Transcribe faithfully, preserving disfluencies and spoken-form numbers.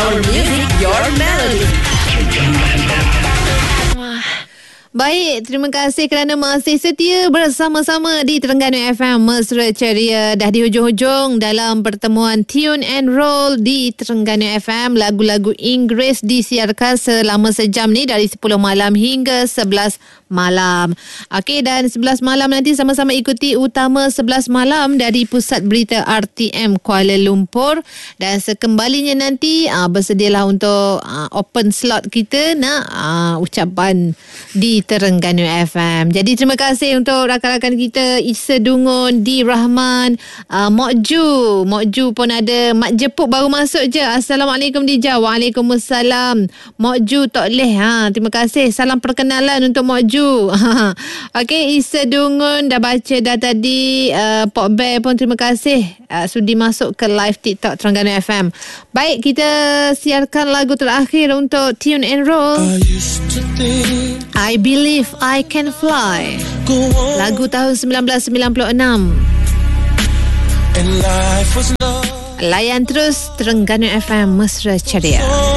Your music, your melody. Baik, terima kasih kerana masih setia bersama-sama di Terengganu F M Mesra Ceria. Dah di hujung-hujung dalam pertemuan Tune and Roll di Terengganu F M. Lagu-lagu Inggeris disiarkan selama sejam ni dari sepuluh malam hingga sebelas malam. Okey, dan sebelas malam nanti sama-sama ikuti utama sebelas malam dari Pusat Berita R T M Kuala Lumpur. Dan sekembalinya nanti aa, bersedialah untuk aa, open slot kita nak aa, ucapan di Terengganu F M. Jadi terima kasih untuk rakan-rakan kita Isa Dungun, Di Rahman, uh, Mok Ju. Mok Ju pun ada. Mak Jepuk baru masuk je. Assalamualaikum Dija. Waalaikumsalam. Mok Ju Tok Leh. Ha, terima kasih. Salam perkenalan untuk Mok Ju. Okey, Isa Dungun dah baca dah tadi. Uh, Pok Bear pun terima kasih uh, sudi masuk ke live TikTok Terengganu F M. Baik, kita siarkan lagu terakhir untuk Tune and Roll. I Believe I Can Fly, lagu tahun sembilan belas sembilan puluh enam. Layan terus Terengganu F M Mesra Ceria.